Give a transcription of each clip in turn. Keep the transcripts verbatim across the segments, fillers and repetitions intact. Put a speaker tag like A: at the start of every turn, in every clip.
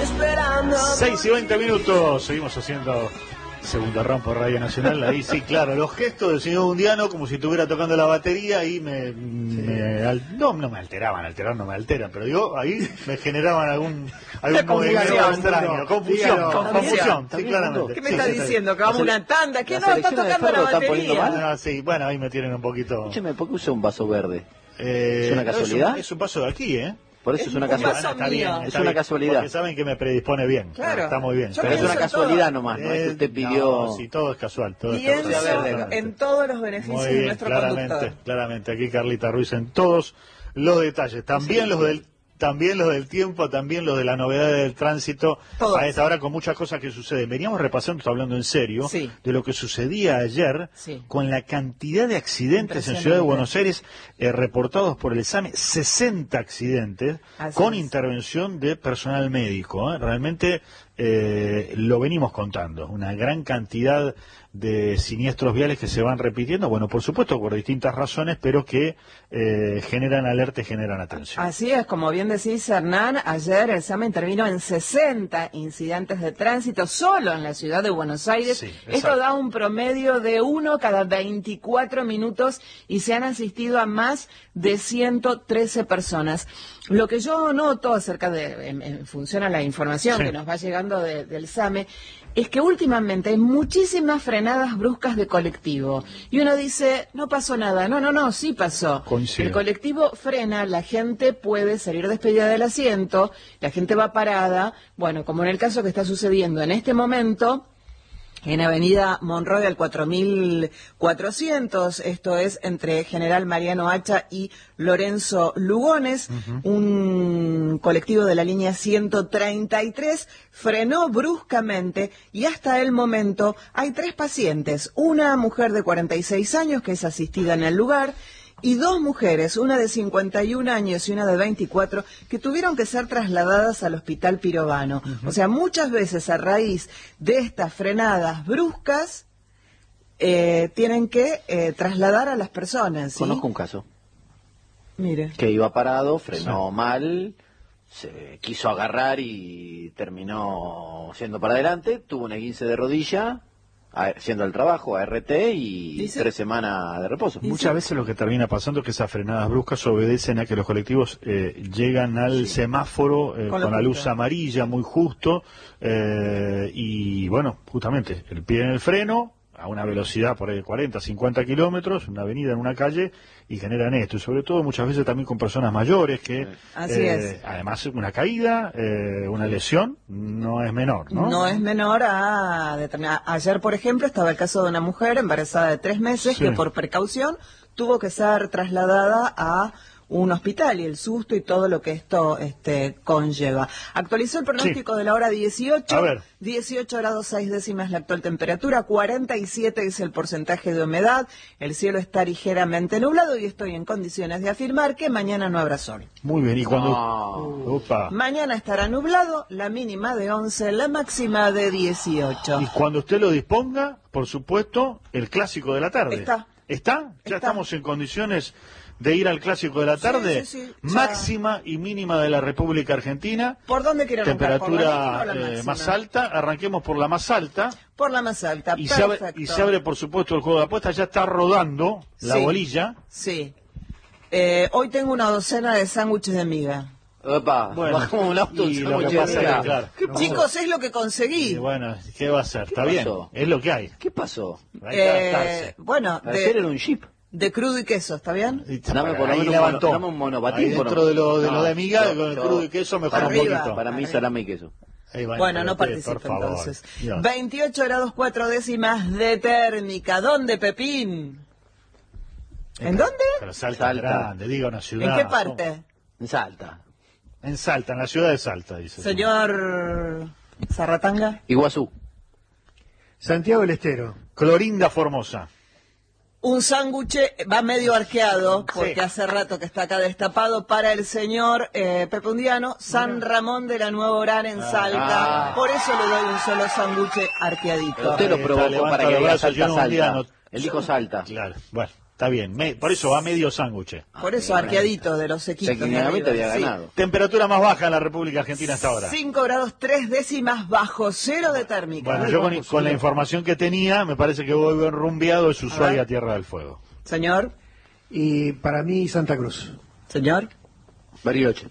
A: esperando.
B: seis y veinte minutos, seguimos haciendo Segunda Round por Radio Nacional. Ahí sí, claro, los gestos del señor Undiano como si estuviera tocando la batería y me, me al, no, no me alteraban, alterar no me alteran, pero digo, ahí me generaban algún algún movimiento extraño, confusión,
C: Dígalo.
B: confusión, sí, claramente.
C: ¿Qué me
B: Sí,
C: está
B: sí,
C: diciendo? ¿Que vamos a una tanda? ¿Qué
D: la
C: no? Está
D: selección de
C: tocando la
D: Ferro están poniendo
C: batería.
D: mal.
B: Ah, sí, bueno, ahí me tienen un poquito.
D: Escúcheme, ¿por qué usa un vaso verde?
B: Eh,
D: ¿Es una casualidad?
B: Es un, es un paso de aquí, ¿eh?
D: Por eso es,
C: Es
D: una
C: un
D: casualidad.
C: vaso
B: Está bien,
C: mío.
B: está
D: Es una
B: bien,
D: casualidad.
B: Porque saben que me predispone bien.
C: Claro.
B: Está muy bien.
C: Yo
D: Pero es
C: pienso
D: una
C: en
D: casualidad
C: todo.
D: nomás, no es
B: Eh,
D: que usted pidió...
B: no, sí, todo es casual. Todo es
C: Pienso
B: casual.
C: en todos los beneficios
B: Muy
C: de
B: bien,
C: nuestro
B: claramente,
C: conductor.
B: claramente. Aquí Carlita Ruiz en todos los detalles. También los del también los del tiempo, también los de la novedad del tránsito.
C: Todos.
B: A esta hora con muchas cosas que suceden. Veníamos repasando, estoy hablando en serio,
C: Sí.
B: de lo que sucedía ayer
C: Sí.
B: con la cantidad de accidentes en
C: Impresionante.
B: Ciudad de Buenos Aires eh, reportados por el examen. sesenta accidentes
C: Así
B: con
C: es.
B: intervención de personal médico. ¿eh? Realmente eh, lo venimos contando. Una gran cantidad de siniestros viales que se van repitiendo, bueno, por supuesto por distintas razones, pero que eh, generan alerta y generan atención.
C: Así es, como bien decís, Hernán, ayer el SAME intervino en sesenta incidentes de tránsito solo en la ciudad de Buenos Aires.
B: Sí,
C: Esto
B: exacto.
C: da un promedio de uno cada veinticuatro minutos y se han asistido a más de ciento trece personas. Lo que yo noto acerca de, en, en función a la información
B: Sí.
C: que nos va llegando de- del SAME, es que últimamente hay muchísimas frenadas bruscas de colectivo. Y uno dice, no pasó nada. No, no, no, sí pasó.
B: Coincido.
C: El colectivo frena, la gente puede salir despedida del asiento, la gente va parada. Bueno, como en el caso que está sucediendo en este momento, en Avenida Monroy al cuatro mil cuatrocientos, esto es entre General Mariano Hacha y Lorenzo Lugones, un colectivo de la línea ciento treinta y tres frenó bruscamente y hasta el momento hay tres pacientes, una mujer de cuarenta y seis años que es asistida en el lugar, y dos mujeres, una de cincuenta y un años y una de veinticuatro, que tuvieron que ser trasladadas al Hospital Pirovano. Uh-huh. O sea, muchas veces a raíz de estas frenadas bruscas, eh, tienen que eh, trasladar a las personas, ¿sí?
D: Conozco un caso.
C: Mire.
D: Que iba parado, frenó
B: Sí.
D: mal, se quiso agarrar y terminó yendo para adelante, tuvo un esguince de rodilla, haciendo el trabajo, A R T y
C: ¿Dice?
D: tres semanas de reposo.
B: Muchas veces lo que termina pasando es que esas frenadas bruscas obedecen a que los colectivos eh, llegan al
C: Sí.
B: semáforo eh,
C: Con
B: con,
C: lo
B: la
C: justo.
B: luz amarilla muy justo eh, y bueno, justamente el pie en el freno a una velocidad por ahí de cuarenta, cincuenta kilómetros, una avenida en una calle y generan esto y sobre todo muchas veces también con personas mayores que
C: Así
B: eh,
C: es.
B: además una caída, eh, una lesión no es menor, ¿no?
C: No es menor a determinada. Ayer, por ejemplo, estaba el caso de una mujer embarazada de tres meses
B: Sí.
C: que por precaución tuvo que ser trasladada a un hospital y el susto y todo lo que esto este, conlleva. Actualizó el pronóstico
B: Sí.
C: de la hora dieciocho.
B: A ver.
C: dieciocho grados seis décimas la actual temperatura, cuarenta y siete es el porcentaje de humedad, el cielo está ligeramente nublado y estoy en condiciones de afirmar que mañana no habrá sol.
B: Muy bien, y cuando...
D: No.
B: Opa.
C: Mañana estará nublado, la mínima de once, la máxima de dieciocho.
B: Y cuando usted lo disponga, por supuesto, el clásico de la tarde.
C: Está.
B: ¿Está? ¿Ya
C: Está.
B: estamos en condiciones de ir al clásico de la tarde?
C: Sí, sí, sí, ya.
B: Máxima y mínima de la República Argentina.
C: ¿Por dónde quieren arrancar? ¿Por la mínima
B: Temperatura
C: o la
B: eh,
C: máxima?
B: más alta. Arranquemos por la más alta.
C: Por la más alta,
B: Y se, abre,
C: perfecto.
B: y se abre, por supuesto, el juego de apuestas. Ya está rodando la
C: Sí.
B: bolilla.
C: Sí. Eh, hoy tengo una docena de sándwiches de miga.
D: Opa,
B: Bueno,
D: bajamos un auto,
B: y
D: un
B: lo que
D: sándwich de
B: pasa es que,
D: miga.
B: claro,
D: ¿Qué
B: no.
D: pasó?
C: Chicos, es lo que conseguí.
B: Y bueno, ¿qué va a ser? Está bien.
D: pasó?
B: Es lo que hay.
D: ¿Qué pasó?
B: Hay que
C: Eh,
B: adaptarse.
C: bueno,
D: Ayer era
C: de,
D: un jeep.
C: de crudo y queso, ¿está bien?
B: Y
D: Dame por lo
B: ahí
D: menos un
B: levantó.
D: mono- dame un monopatín,
B: Ahí
D: por-
B: dentro de lo de,
D: No,
B: lo de miga,
D: yo-
B: con el
D: yo-
B: crudo y queso mejor
C: Para
B: un
C: arriba.
B: poquito.
D: Para mí, salame y queso.
B: Ahí va,
C: Bueno, no
B: pero,
C: participo
B: por favor.
C: entonces.
B: Dios.
C: veintiocho grados cuatro décimas de térmica. ¿Dónde, Pepín? ¿En dónde?
B: Pero Salta,
D: Salta.
B: grande, diga una ciudad.
C: ¿En qué parte?
D: En Salta.
B: En Salta, en la ciudad de Salta, dice.
C: Señor Zarratanga.
D: Iguazú.
E: Santiago del Estero.
B: Clorinda Formosa.
C: Un sándwich va medio arqueado, porque
B: Sí.
C: hace rato que está acá destapado, para el señor eh, Pepe Undiano, San Ramón de la Nueva Orán en Salta.
D: Ah.
C: Por eso le doy un solo sándwich arqueadito.
D: Usted lo
B: Ahí
D: provocó
B: está, levanta
D: para que
B: los
D: diga
B: brazos,
D: Salta,
B: yo no un día
D: Salta.
B: no-
D: El hijo Salta.
B: Claro, bueno, Está bien, me, por eso va medio sándwich.
C: Por eso arqueadito de los equipos.
D: Técnicamente había
C: Sí.
D: ganado.
B: Temperatura más baja en la República Argentina hasta ahora.
C: cinco grados tres décimas bajo cero de térmica.
B: Bueno, yo con, con la información que tenía, me parece que Boy Rumbiado es Ushuaia, Tierra del Fuego.
C: Señor.
E: Y para mí, Santa Cruz.
C: Señor.
D: Bariloche.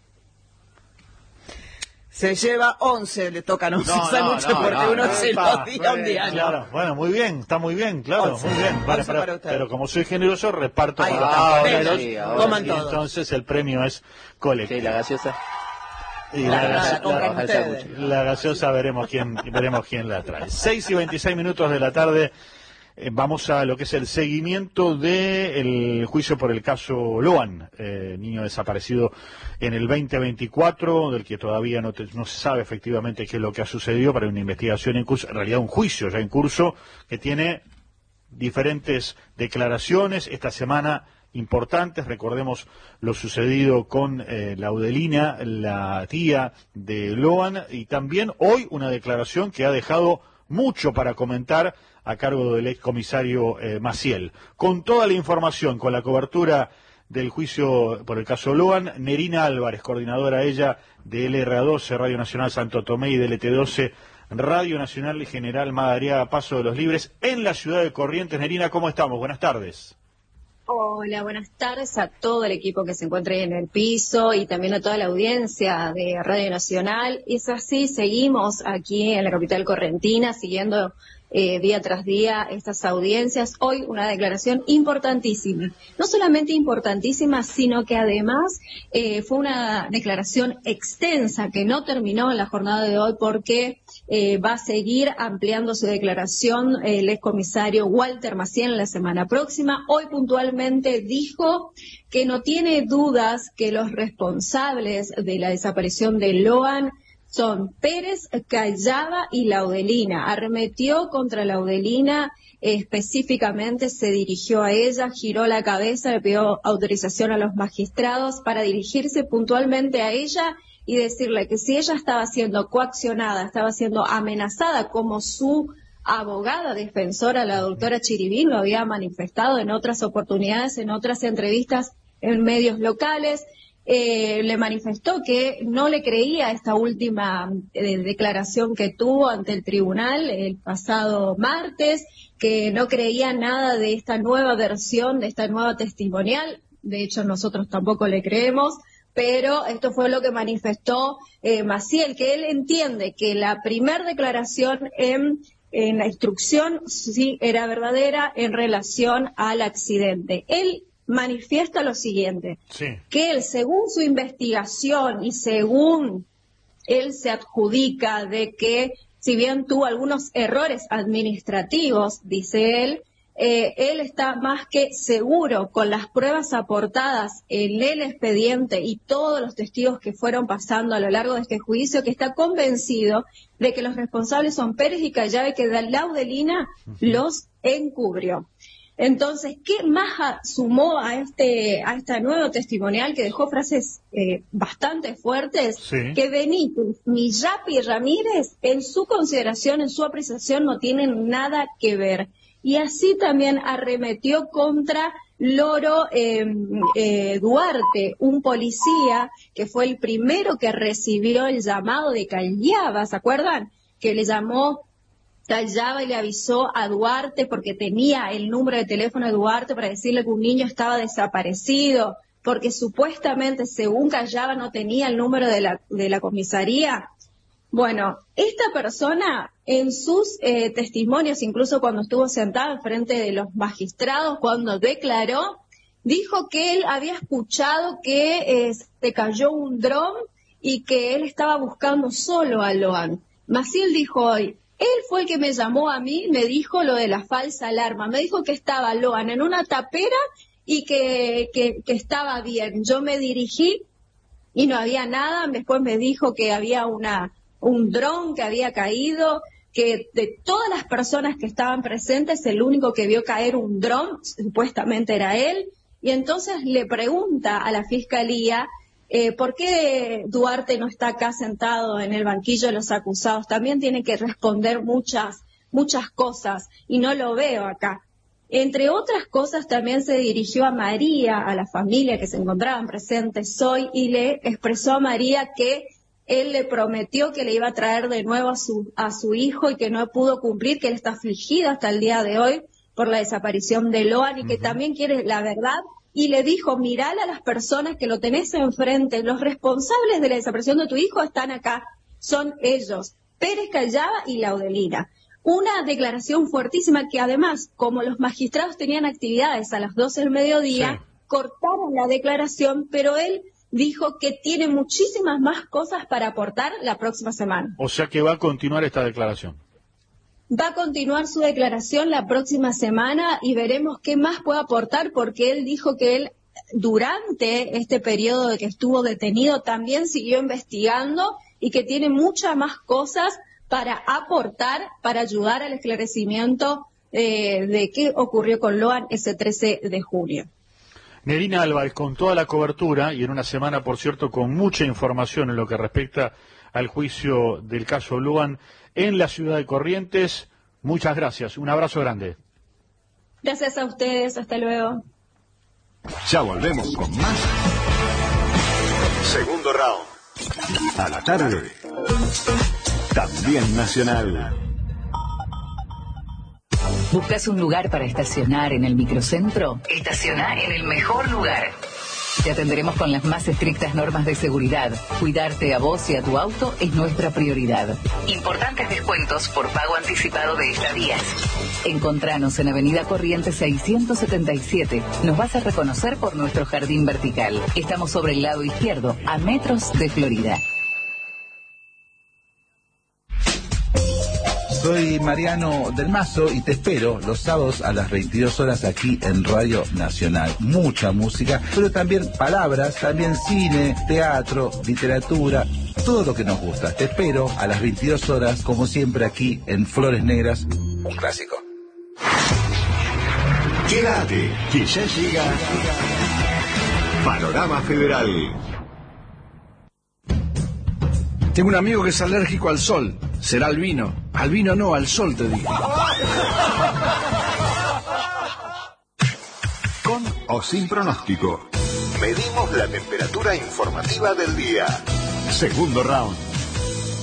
C: Se lleva once, le tocan once
D: No,
C: sándwiches
D: no, no,
C: porque
D: no,
C: uno
D: no,
C: se
B: Epa,
C: lo dio un día.
B: Claro, bueno, muy bien, está muy bien, claro,
C: once,
B: muy bien. Vale,
C: once
B: pero,
C: para usted.
B: pero como soy generoso, reparto
C: Ahí
B: con los
C: está,
B: compañeros,
C: venga,
D: sí, ahora
C: coman
B: y
C: todos.
B: entonces el premio es colectivo.
D: Sí, la gaseosa.
B: Y
C: La-
B: la,
C: la-
B: gase-
C: la compran
B: la-
C: ustedes.
B: la gaseosa veremos quién veremos quién la trae. seis y veintiséis minutos de la tarde. Eh, vamos a lo que es el seguimiento del juicio por el caso Loan, eh, niño desaparecido en el veinte veinticuatro, del que todavía no, te- no se sabe efectivamente qué es lo que ha sucedido, pero hay una investigación en curso, en realidad un juicio ya en curso, que tiene diferentes declaraciones esta semana importantes. Recordemos lo sucedido con eh, Laudelina, la tía de Loan, y también hoy una declaración que ha dejado mucho para comentar a cargo del excomisario eh, Maciel. Con toda la información, con la cobertura del juicio por el caso Loan, Nerina Álvarez, coordinadora ella de L R A doce, Radio Nacional Santo Tomé, y de L T doce, Radio Nacional General Madariaga, Paso de los Libres, en la ciudad de Corrientes. Nerina, ¿cómo estamos? Buenas tardes.
A: Hola, buenas tardes a todo el equipo que se encuentra en el piso y también a toda la audiencia de Radio Nacional. Es así, seguimos aquí en la capital correntina siguiendo eh, día tras día estas audiencias. Hoy una declaración importantísima, no solamente importantísima, sino que además eh, fue una declaración extensa que no terminó en la jornada de hoy porque eh, va a seguir ampliando su declaración eh, el excomisario Walter Maciel en la semana próxima. Hoy puntualmente dijo que no tiene dudas que los responsables de la desaparición de Loan son Pérez, Callava y Laudelina. Arremetió contra Laudelina, eh, específicamente se dirigió a ella, giró la cabeza, le pidió autorización a los magistrados para dirigirse puntualmente a ella y decirle que si ella estaba siendo coaccionada, estaba siendo amenazada como su abogada defensora, la doctora Chiribín, lo había manifestado en otras oportunidades, en otras entrevistas en medios locales. Eh, le manifestó que no le creía esta última eh, declaración que tuvo ante el tribunal el pasado martes, que no creía nada de esta nueva versión, de esta nueva testimonial. De hecho, nosotros tampoco le creemos, pero esto fue lo que manifestó eh, Maciel, que él entiende que la primer declaración en, en la instrucción sí era verdadera en relación al accidente. Él manifiesta lo siguiente,
B: Sí.
A: que él, según su investigación y según él se adjudica de que, si bien tuvo algunos errores administrativos, dice él, eh, él está más que seguro con las pruebas aportadas en el expediente y todos los testigos que fueron pasando a lo largo de este juicio, que está convencido de que los responsables son Pérez y Callava y que Laudelina los encubrió. Entonces, ¿qué más sumó a este a este nuevo testimonial que dejó frases eh, bastante fuertes?
B: Sí.
A: Que Benítez ni Yapi Ramírez, en su consideración, en su apreciación, no tienen nada que ver. Y así también arremetió contra Loro eh, eh, Duarte, un policía que fue el primero que recibió el llamado de Callava, ¿se acuerdan? Que le llamó Callava y le avisó a Duarte porque tenía el número de teléfono de Duarte para decirle que un niño estaba desaparecido, porque supuestamente, según Callava, no tenía el número de la, de la comisaría. Bueno, esta persona en sus eh, testimonios, incluso cuando estuvo sentado frente de los magistrados, cuando declaró, dijo que él había escuchado que eh, se cayó un dron y que él estaba buscando solo a Loan. Maciel dijo hoy, él fue el que me llamó a mí, me dijo lo de la falsa alarma, me dijo que estaba Loan en una tapera y que, que, que estaba bien. Yo me dirigí y no había nada, después me dijo que había una un dron que había caído, que de todas las personas que estaban presentes, el único que vio caer un dron supuestamente era él, y entonces le pregunta a la fiscalía eh, ¿por qué Duarte no está acá sentado en el banquillo de los acusados? También tiene que responder muchas, muchas cosas, y no lo veo acá. Entre otras cosas, también se dirigió a María, a la familia que se encontraban presentes hoy, y le expresó a María que él le prometió que le iba a traer de nuevo a su, a su hijo y que no pudo cumplir, que él está afligido hasta el día de hoy por la desaparición de Loan y que uh-huh. también quiere la verdad. Y le dijo, mirale a las personas que lo tenés enfrente, los responsables de la desaparición de tu hijo están acá, son ellos, Pérez Callada y Laudelina. Una declaración fuertísima que además, como los magistrados tenían actividades a las doce del mediodía, sí. cortaron la declaración, pero él dijo que tiene muchísimas más cosas para aportar la próxima semana.
B: O sea que va a continuar esta declaración.
A: Va a continuar su declaración la próxima semana y veremos qué más puede aportar, porque él dijo que él, durante este periodo de que estuvo detenido, también siguió investigando y que tiene muchas más cosas para aportar, para ayudar al esclarecimiento eh, de qué ocurrió con Loan ese trece de junio.
B: Nerina Álvarez, con toda la cobertura y en una semana, por cierto, con mucha información en lo que respecta al juicio del caso Loan en la ciudad de Corrientes, muchas gracias. Un abrazo grande.
A: Gracias a ustedes. Hasta luego.
F: Ya volvemos con más. Segundo round. A la tarde. También nacional.
G: ¿Buscas un lugar para estacionar en el microcentro? Estaciona en el mejor lugar. Te atenderemos con las más estrictas normas de seguridad. Cuidarte a vos y a tu auto es nuestra prioridad. Importantes descuentos por pago anticipado de estadías. Encontranos en Avenida Corrientes seiscientos setenta y siete. Nos vas a reconocer por nuestro jardín vertical. Estamos sobre el lado izquierdo, a metros de Florida.
H: Soy Mariano del Mazo y te espero los sábados a las veintidós horas aquí en Radio Nacional. Mucha música, pero también palabras, también cine, teatro, literatura, todo lo que nos gusta. Te espero a las veintidós horas, como siempre aquí en Flores Negras, un clásico.
F: Quédate, que ya llega Panorama Federal.
I: Tengo un amigo que es alérgico al sol. Será al vino. Al vino no, al sol te digo.
F: Con o sin pronóstico. Medimos la temperatura informativa del día. Segundo round.